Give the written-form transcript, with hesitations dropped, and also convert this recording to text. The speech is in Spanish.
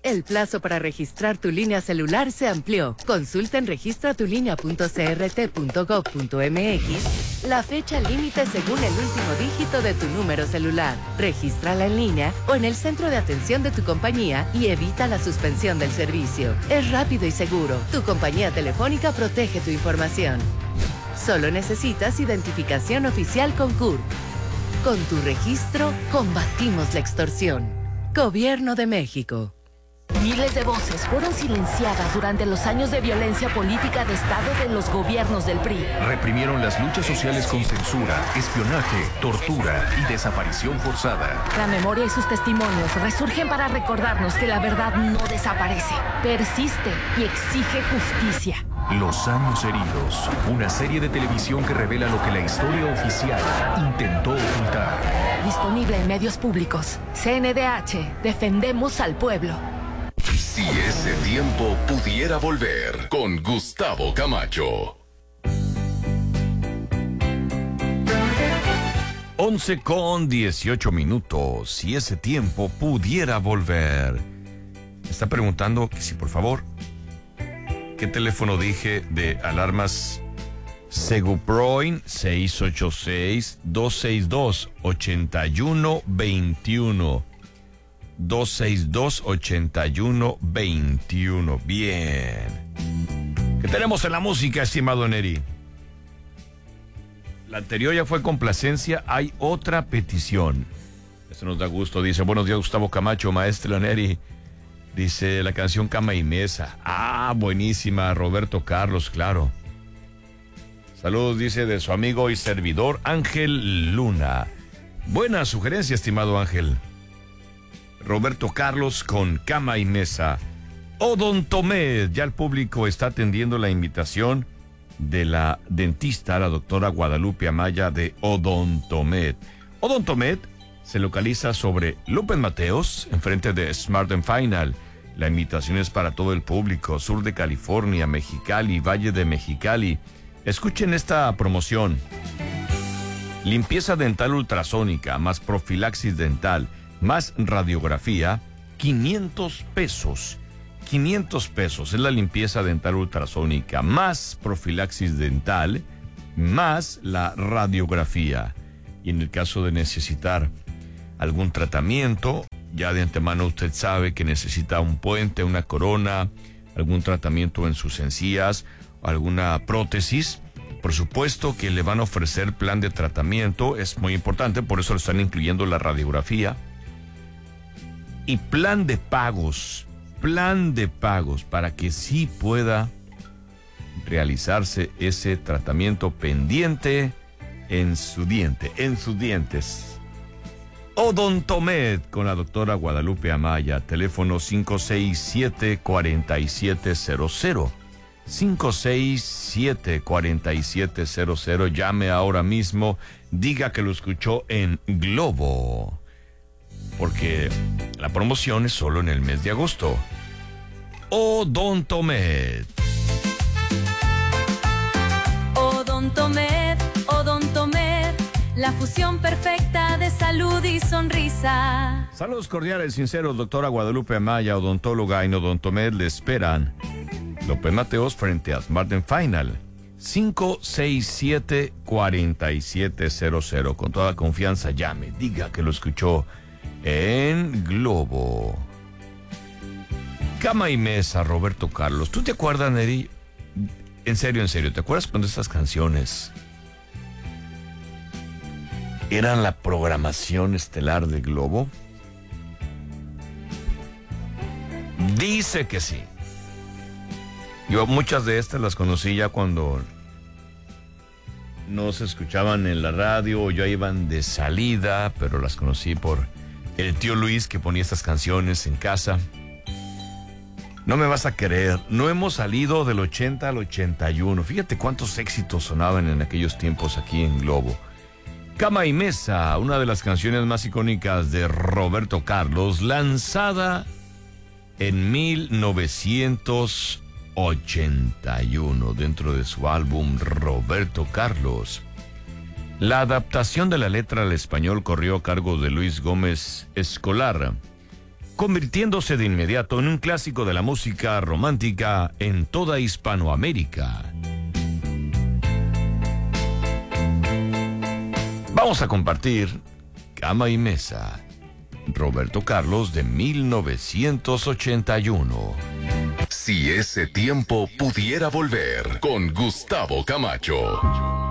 El plazo para registrar tu línea celular se amplió. Consulta en registratulinea.crt.gov.mx la fecha límite según el último dígito de tu número celular. Regístrala en línea o en el centro de atención de tu compañía y evita la suspensión del servicio. Es rápido y seguro. Tu compañía telefónica protege tu información. Solo necesitas identificación oficial con CURP. Con tu registro, combatimos la extorsión. Gobierno de México. Miles de voces fueron silenciadas durante los años de violencia política de Estado de los gobiernos del PRI. Reprimieron las luchas sociales con censura, espionaje, tortura y desaparición forzada. La memoria y sus testimonios resurgen para recordarnos que la verdad no desaparece, persiste y exige justicia. Los años heridos, una serie de televisión que revela lo que la historia oficial intentó ocultar. Disponible en medios públicos. CNDH, defendemos al pueblo. Si ese tiempo pudiera volver, con Gustavo Camacho. 11:18. Si ese tiempo pudiera volver. Me está preguntando que si por favor, ¿qué teléfono dije de alarmas Seguproin? 686-262-8121. 262-8121. Bien. ¿Qué tenemos en la música, estimado Neri? La anterior ya fue complacencia. Hay otra petición. Esto nos da gusto. Dice, buenos días, Gustavo Camacho, maestro Neri. Dice, la canción Cama y Mesa. Ah, buenísima. Roberto Carlos, claro. Saludos, dice, de su amigo y servidor Ángel Luna. Buena sugerencia, estimado Ángel. Roberto Carlos con Cama y Mesa. Odontomed. Ya el público está atendiendo la invitación de la dentista, la doctora Guadalupe Amaya de Odontomed. Odontomed se localiza sobre López Mateos, enfrente de Smart & Final. La invitación es para todo el público. Sur de California, Mexicali, Valle de Mexicali. Escuchen esta promoción. Limpieza dental ultrasónica, más profilaxis dental, más radiografía, 500 pesos. 500 pesos es la limpieza dental ultrasónica, más profilaxis dental, más la radiografía. Y en el caso de necesitar algún tratamiento, ya de antemano usted sabe que necesita un puente, una corona, algún tratamiento en sus encías, alguna prótesis. Por supuesto que le van a ofrecer plan de tratamiento, es muy importante, por eso lo están incluyendo la radiografía. Y plan de pagos para que sí pueda realizarse ese tratamiento pendiente en su diente, en sus dientes. Odontomed con la doctora Guadalupe Amaya, teléfono 567-4700. 567-4700. Llame ahora mismo, diga que lo escuchó en Globo, porque la promoción es solo en el mes de agosto. Odontomed. Odontomed, Odontomed, la fusión perfecta de salud y sonrisa. Saludos cordiales, sinceros, doctora Guadalupe Amaya, odontóloga en Odontomed, le esperan. López Mateos frente a Smart & Final. 567-4700. Con toda confianza llame, diga que lo escuchó en Globo. Cama y Mesa, Roberto Carlos. ¿Tú te acuerdas, Neri? En serio, ¿te acuerdas cuando estas canciones eran la programación estelar de Globo? Dice que sí. Yo muchas de estas las conocí ya cuando no se escuchaban en la radio o ya iban de salida, pero las conocí por el tío Luis que ponía estas canciones en casa. No me vas a creer, no hemos salido del 80 al 81. Fíjate cuántos éxitos sonaban en aquellos tiempos aquí en Globo. Cama y Mesa, una de las canciones más icónicas de Roberto Carlos, lanzada en 1981 dentro de su álbum Roberto Carlos. La adaptación de la letra al español corrió a cargo de Luis Gómez Escolar. convirtiéndose de inmediato en un clásico de la música romántica en toda Hispanoamérica. Vamos a compartir Cama y Mesa, Roberto Carlos, de 1981. Si ese tiempo pudiera volver, con Gustavo Camacho.